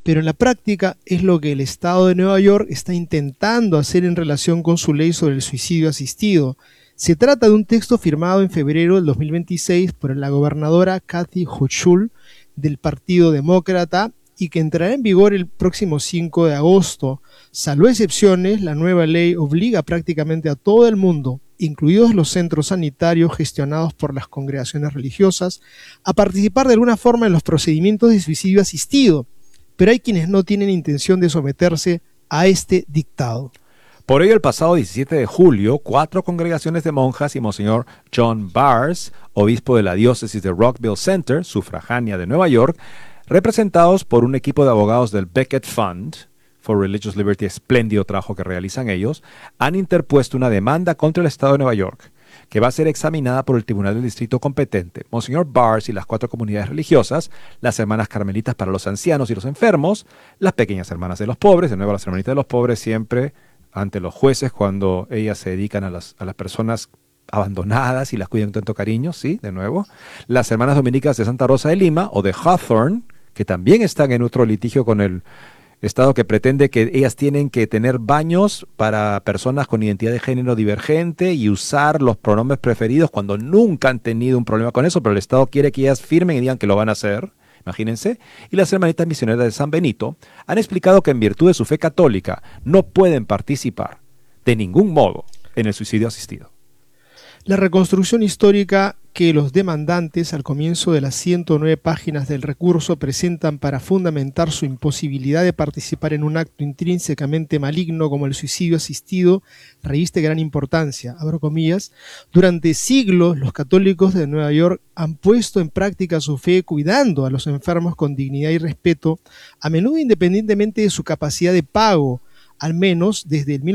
pero en la práctica es lo que el estado de Nueva York está intentando hacer en relación con su ley sobre el suicidio asistido. Se trata de un texto firmado en febrero del 2026 por la gobernadora Kathy Hochul del Partido Demócrata y que entrará en vigor el próximo 5 de agosto. Salvo excepciones, la nueva ley obliga prácticamente a todo el mundo, incluidos los centros sanitarios gestionados por las congregaciones religiosas, a participar de alguna forma en los procedimientos de suicidio asistido, pero hay quienes no tienen intención de someterse a este dictado. Por ello, el pasado 17 de julio, 4 congregaciones de monjas y Monseñor John Bars, obispo de la diócesis de Rockville Center, sufragánea de Nueva York, representados por un equipo de abogados del Becket Fund for Religious Liberty, espléndido trabajo que realizan ellos, han interpuesto una demanda contra el Estado de Nueva York, que va a ser examinada por el Tribunal del Distrito competente. Monseñor Bars y las 4 comunidades religiosas, las Hermanas Carmelitas para los ancianos y los enfermos, las Pequeñas Hermanas de los pobres, de nuevo las Hermanitas de los pobres siempre ante los jueces cuando ellas se dedican a las personas abandonadas y las cuidan con tanto cariño, sí, de nuevo. Las Hermanas Dominicas de Santa Rosa de Lima o de Hawthorne, que también están en otro litigio con el Estado que pretende que ellas tienen que tener baños para personas con identidad de género divergente y usar los pronombres preferidos cuando nunca han tenido un problema con eso, pero el Estado quiere que ellas firmen y digan que lo van a hacer. Imagínense. Y las Hermanitas Misioneras de San Benito han explicado que en virtud de su fe católica no pueden participar de ningún modo en el suicidio asistido. La reconstrucción histórica que los demandantes al comienzo de las 109 páginas del recurso presentan para fundamentar su imposibilidad de participar en un acto intrínsecamente maligno como el suicidio asistido reviste gran importancia. Abro comillas. Durante siglos los católicos de Nueva York han puesto en práctica su fe cuidando a los enfermos con dignidad y respeto, a menudo independientemente de su capacidad de pago, al menos desde el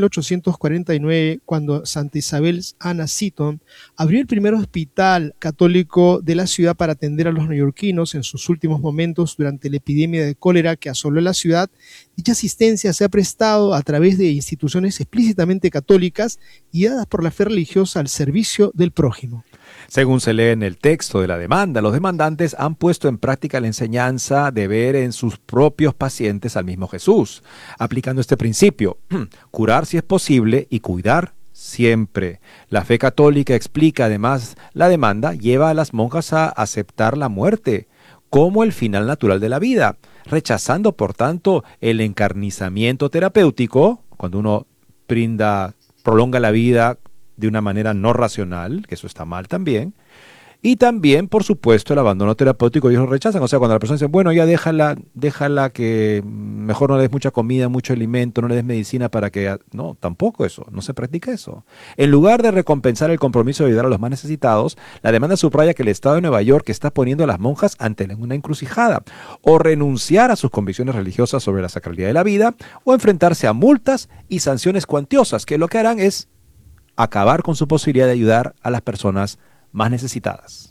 1849, cuando Santa Isabel Anna Seton abrió el primer hospital católico de la ciudad para atender a los neoyorquinos en sus últimos momentos durante la epidemia de cólera que asoló la ciudad. Dicha asistencia se ha prestado a través de instituciones explícitamente católicas guiadas por la fe religiosa al servicio del prójimo. Según se lee en el texto de la demanda, los demandantes han puesto en práctica la enseñanza de ver en sus propios pacientes al mismo Jesús, aplicando este principio, curar si es posible y cuidar siempre. La fe católica explica además la demanda, lleva a las monjas a aceptar la muerte como el final natural de la vida, rechazando por tanto el encarnizamiento terapéutico, cuando uno prolonga la vida de una manera no racional, que eso está mal también, y también, por supuesto, el abandono terapéutico, ellos lo rechazan. O sea, cuando la persona dice, bueno, ya déjala que mejor no le des mucha comida, mucho alimento, no le des medicina para que... No, tampoco eso, no se practica eso. En lugar de recompensar el compromiso de ayudar a los más necesitados, la demanda subraya que el Estado de Nueva York está poniendo a las monjas ante una encrucijada, o renunciar a sus convicciones religiosas sobre la sacralidad de la vida, o enfrentarse a multas y sanciones cuantiosas, que lo que harán es acabar con su posibilidad de ayudar a las personas más necesitadas.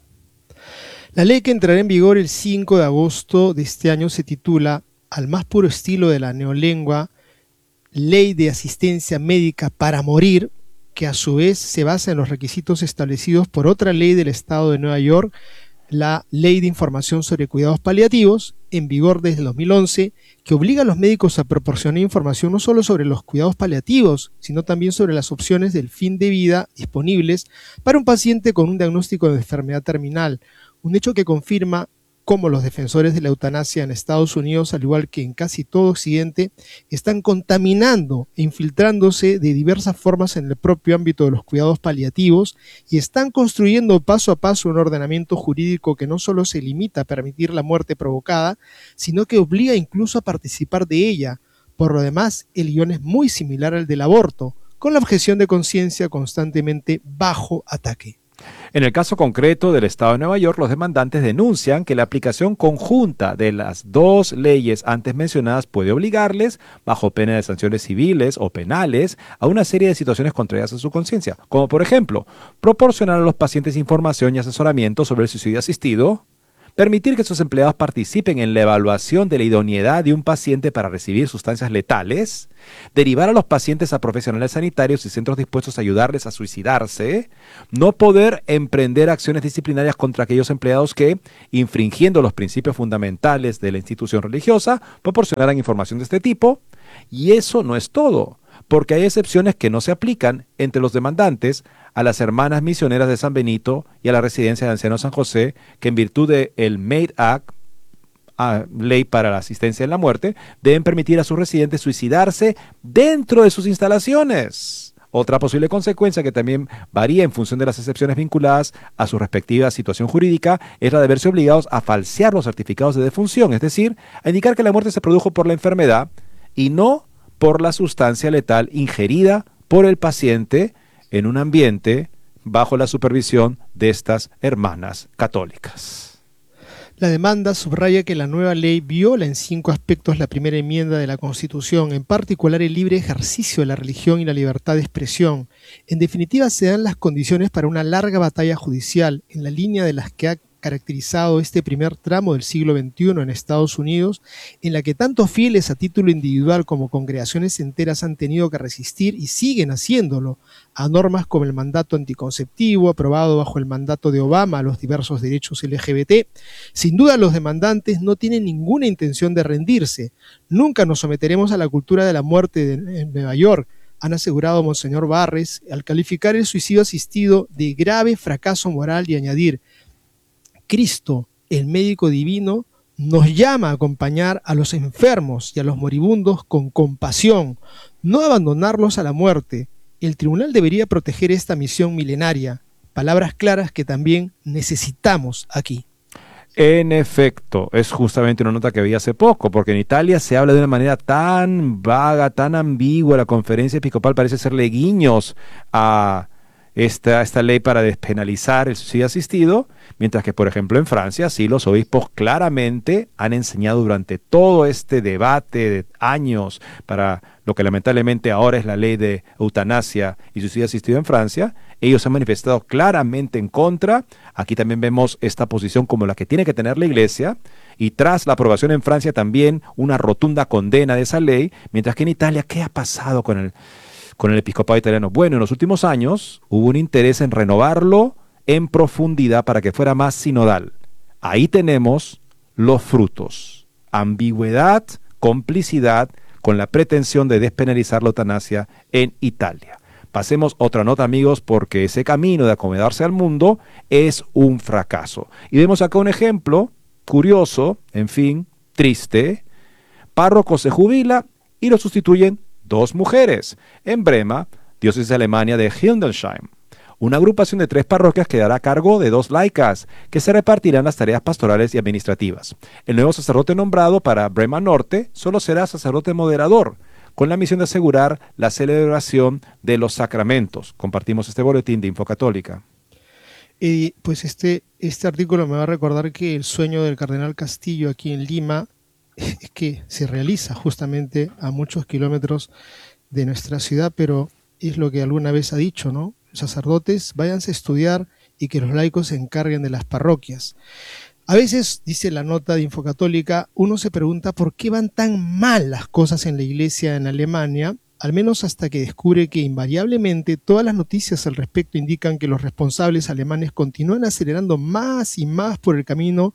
La ley que entrará en vigor el 5 de agosto de este año se titula, al más puro estilo de la neolengua, Ley de Asistencia Médica para Morir, que a su vez se basa en los requisitos establecidos por otra ley del Estado de Nueva York, la Ley de Información sobre Cuidados Paliativos, en vigor desde el 2011, que obliga a los médicos a proporcionar información no solo sobre los cuidados paliativos, sino también sobre las opciones del fin de vida disponibles para un paciente con un diagnóstico de enfermedad terminal, un hecho que confirma cómo los defensores de la eutanasia en Estados Unidos, al igual que en casi todo Occidente, están contaminando e infiltrándose de diversas formas en el propio ámbito de los cuidados paliativos y están construyendo paso a paso un ordenamiento jurídico que no solo se limita a permitir la muerte provocada, sino que obliga incluso a participar de ella. Por lo demás, el guión es muy similar al del aborto, con la objeción de conciencia constantemente bajo ataque. En el caso concreto del Estado de Nueva York, los demandantes denuncian que la aplicación conjunta de las dos leyes antes mencionadas puede obligarles, bajo pena de sanciones civiles o penales, a una serie de situaciones contrarias a su conciencia, como por ejemplo, proporcionar a los pacientes información y asesoramiento sobre el suicidio asistido, permitir que sus empleados participen en la evaluación de la idoneidad de un paciente para recibir sustancias letales, derivar a los pacientes a profesionales sanitarios y centros dispuestos a ayudarles a suicidarse, no poder emprender acciones disciplinarias contra aquellos empleados que, infringiendo los principios fundamentales de la institución religiosa, proporcionaran información de este tipo. Y eso no es todo, porque hay excepciones que no se aplican entre los demandantes a las hermanas misioneras de San Benito y a la residencia de ancianos San José, que en virtud del MAID Act, ley para la asistencia en la muerte, deben permitir a sus residentes suicidarse dentro de sus instalaciones. Otra posible consecuencia, que también varía en función de las excepciones vinculadas a su respectiva situación jurídica, es la de verse obligados a falsear los certificados de defunción, es decir, a indicar que la muerte se produjo por la enfermedad y no por la sustancia letal ingerida por el paciente en un ambiente bajo la supervisión de estas hermanas católicas. La demanda subraya que la nueva ley viola en 5 aspectos la primera enmienda de la Constitución, en particular el libre ejercicio de la religión y la libertad de expresión. En definitiva, se dan las condiciones para una larga batalla judicial en la línea de las que ha caracterizado este primer tramo del siglo XXI en Estados Unidos, en la que tanto fieles a título individual como congregaciones enteras han tenido que resistir y siguen haciéndolo a normas como el mandato anticonceptivo aprobado bajo el mandato de Obama a los diversos derechos LGBT. Sin duda, los demandantes no tienen ninguna intención de rendirse. Nunca nos someteremos a la cultura de la muerte en Nueva York, han asegurado Monseñor Barres al calificar el suicidio asistido de grave fracaso moral y añadir: Cristo, el médico divino, nos llama a acompañar a los enfermos y a los moribundos con compasión, no abandonarlos a la muerte. El tribunal debería proteger esta misión milenaria. Palabras claras que también necesitamos aquí. En efecto, es justamente una nota que vi hace poco, porque en Italia se habla de una manera tan vaga, tan ambigua. La conferencia episcopal parece hacerle guiños a esta ley para despenalizar el suicidio asistido, mientras que, por ejemplo, en Francia, sí, los obispos claramente han enseñado durante todo este debate de años para lo que lamentablemente ahora es la ley de eutanasia y suicidio asistido en Francia. Ellos se han manifestado claramente en contra. Aquí también vemos esta posición como la que tiene que tener la Iglesia, y tras la aprobación en Francia también una rotunda condena de esa ley, mientras que en Italia, ¿qué ha pasado con el episcopado italiano? Bueno, en los últimos años hubo un interés en renovarlo en profundidad para que fuera más sinodal. Ahí tenemos los frutos: ambigüedad, complicidad con la pretensión de despenalizar la eutanasia en Italia. Pasemos otra nota, amigos, porque ese camino de acomodarse al mundo es un fracaso. Y vemos acá un ejemplo curioso, en fin, triste. Párroco se jubila y lo sustituyen 2 mujeres. En Brema, diócesis de Alemania de Hildesheim, una agrupación de 3 parroquias quedará a cargo de 2 laicas, que se repartirán las tareas pastorales y administrativas. El nuevo sacerdote nombrado para Brema Norte solo será sacerdote moderador, con la misión de asegurar la celebración de los sacramentos. Compartimos este boletín de Infocatólica. Pues este artículo me va a recordar que el sueño del cardenal Castillo aquí en Lima es que se realiza justamente a muchos kilómetros de nuestra ciudad, pero es lo que alguna vez ha dicho, ¿no? Sacerdotes, váyanse a estudiar y que los laicos se encarguen de las parroquias. A veces, dice la nota de Infocatólica, uno se pregunta por qué van tan mal las cosas en la iglesia en Alemania, al menos hasta que descubre que invariablemente todas las noticias al respecto indican que los responsables alemanes continúan acelerando más y más por el camino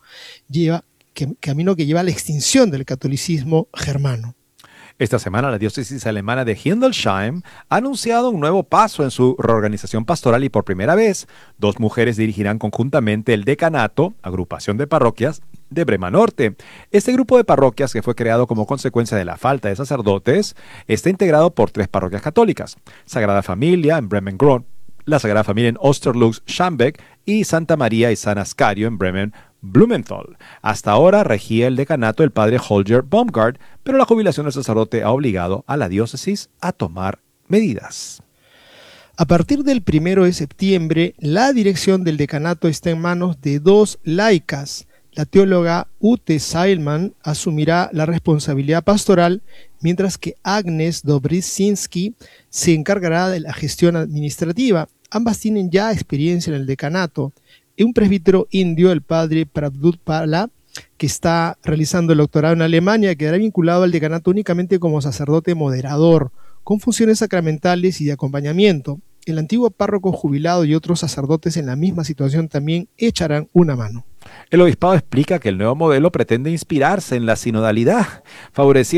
que lleva a la extinción del catolicismo germano. Esta semana la diócesis alemana de Hildesheim ha anunciado un nuevo paso en su reorganización pastoral, y por primera vez 2 mujeres dirigirán conjuntamente el decanato, agrupación de parroquias, de Brema Norte. Este grupo de parroquias, que fue creado como consecuencia de la falta de sacerdotes, está integrado por 3 parroquias católicas: Sagrada Familia en Bremen-Grön, la Sagrada Familia en Osterlux-Schambeck y Santa María y San Ascario en Bremen-Blumenthal. Hasta ahora regía el decanato el padre Holger Baumgart, pero la jubilación del sacerdote ha obligado a la diócesis a tomar medidas. A partir del 1 de septiembre, la dirección del decanato está en manos de 2 laicas. La teóloga Ute Seilman asumirá la responsabilidad pastoral, mientras que Agnes Dobrzinski se encargará de la gestión administrativa. Ambas tienen ya experiencia en el decanato. un presbítero indio, el padre Prabdut Pala, que está realizando el doctorado en Alemania, quedará vinculado al decanato únicamente como sacerdote moderador, con funciones sacramentales y de acompañamiento. El antiguo párroco jubilado y otros sacerdotes en la misma situación también echarán una mano. El obispado explica que el nuevo modelo pretende inspirarse en la sinodalidad, favoreciendo